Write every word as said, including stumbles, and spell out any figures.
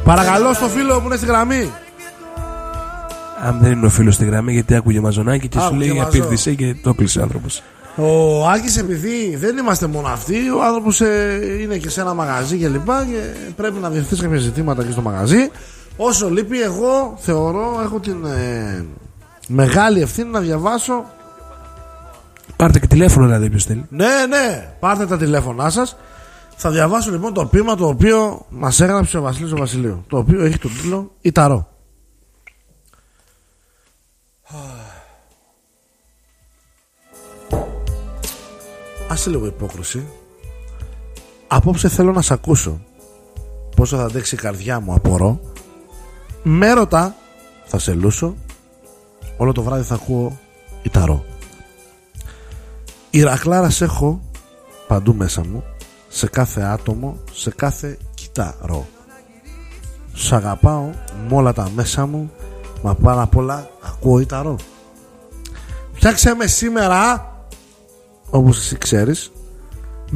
Παρακαλώ στο φίλο που είναι στη γραμμή. Αν δεν είναι ο φίλος στη γραμμή, γιατί άκουγε μαζονάκι και σου λέει απίρθησε και το κλείσε ο άνθρωπος. Ο Άκης, επειδή δεν είμαστε μόνο αυτοί, ο άνθρωπος ε, είναι και σε ένα μαγαζί και λοιπά και πρέπει να διευθύνει κάποια ζητήματα και στο μαγαζί. Όσο λείπει, εγώ θεωρώ έχω την ε, μεγάλη ευθύνη να διαβάσω. Πάρτε και τηλέφωνο, δηλαδή, ποιος θέλει. Ναι, ναι, πάρτε τα τηλέφωνά σας. Θα διαβάσω λοιπόν το ποίημα το οποίο μας έγραψε ο Βασίλης ο Βασιλείου, το οποίο έχει τον τίτλο Ιταρό. Άσε λίγο υπόκρουση. Απόψε θέλω να σ' ακούσω. Πόσο θα αντέξει η καρδιά μου, απορώ. Μέρωτα θα σε λούσω. Όλο το βράδυ θα ακούω Ιταρό. Ηρακλάρας έχω παντού μέσα μου, σε κάθε άτομο, σε κάθε κυταρό. Σ' αγαπάω με όλα τα μέσα μου, μα πάνω απ' όλα ακούω Ιταρό. Φτιάξε με σήμερα, όπως εσύ ξέρεις,